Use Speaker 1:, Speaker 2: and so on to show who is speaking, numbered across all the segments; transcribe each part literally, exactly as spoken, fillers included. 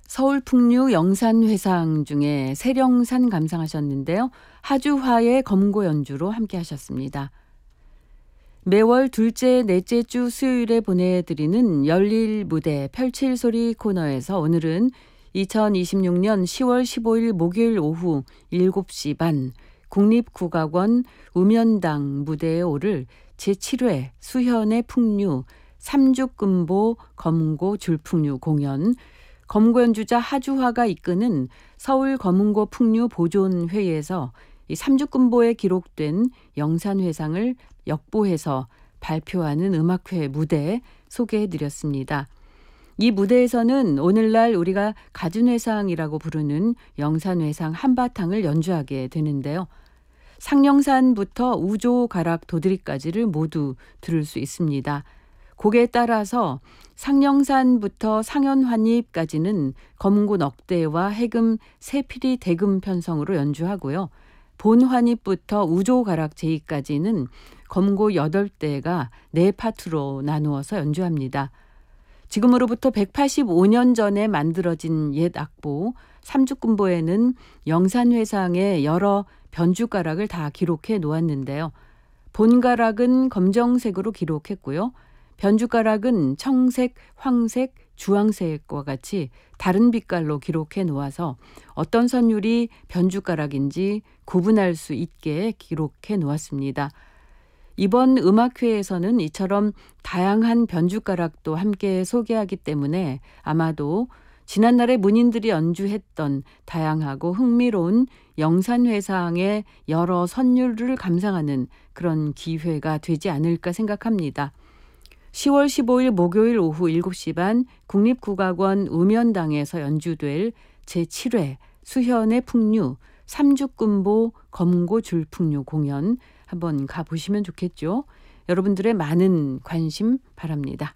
Speaker 1: 서울 풍류 영산회상 중에 세령산 감상하셨는데요. 하주화의 검고 연주로 함께 하셨습니다. 매월 둘째, 넷째 주 수요일에 보내드리는 열릴 무대 펼칠 소리 코너에서 오늘은 이천이십육 년 시월 십오일 목요일 오후 일곱 시 반 국립국악원 우면당 무대에 오를 제칠 회 수현의 풍류 삼죽금보 검은고 줄풍류 공연, 검고 연주자 하주화가 이끄는 서울 검은고 풍류 보존회의에서 이 삼죽금보에 기록된 영산회상을 역보해서 발표하는 음악회 무대 소개해드렸습니다. 이 무대에서는 오늘날 우리가 가준회상이라고 부르는 영산회상 한바탕을 연주하게 되는데요. 상령산부터 우조가락 도드리까지를 모두 들을 수 있습니다. 곡에 따라서 상령산부터 상현환입까지는 검은고 넉대와 해금 세피리 대금 편성으로 연주하고요. 본환입부터 우조가락 제이까지는 검은고 여덟 대가 네 파트로 나누어서 연주합니다. 지금으로부터 백팔십오 년 전에 만들어진 옛 악보 삼죽금보에는 영산회상의 여러 변주가락을 다 기록해 놓았는데요. 본가락은 검정색으로 기록했고요. 변주가락은 청색, 황색, 주황색과 같이 다른 빛깔로 기록해 놓아서 어떤 선율이 변주가락인지 구분할 수 있게 기록해 놓았습니다. 이번 음악회에서는 이처럼 다양한 변주가락도 함께 소개하기 때문에 아마도 지난날에 문인들이 연주했던 다양하고 흥미로운 영산회상의 여러 선율을 감상하는 그런 기회가 되지 않을까 생각합니다. 시월 십오일 목요일 오후 일곱 시 반 국립국악원 우면당에서 연주될 제칠 회 수현의 풍류 삼죽금보 검은고 줄풍류 공연 한번 가보시면 좋겠죠. 여러분들의 많은 관심 바랍니다.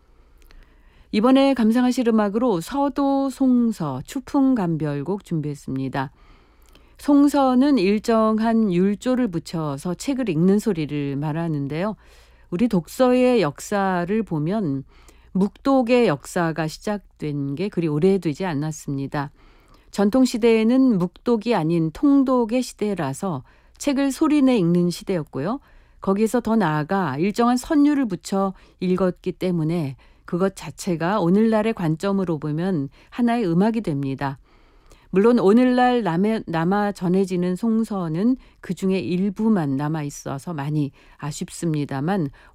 Speaker 1: 이번에 감상하실 음악으로 서도 송서 추풍감별곡 준비했습니다. 송서는 일정한 율조를 붙여서 책을 읽는 소리를 말하는데요. 우리 독서의 역사를 보면 묵독의 역사가 시작된 게 그리 오래되지 않았습니다. 전통시대에는 묵독이 아닌 통독의 시대라서 책을 소리내 읽는 시대였고요. 거기서 더 나아가 일정한 선율을 붙여 읽었기 때문에 그것 자체가 오늘날의 관점으로 보면 하나의 음악이 됩니다. 물론 오늘날 남아, 남아 전해지는 송서는 그중에 일부만 남아 있어서 많이 아쉽습니다만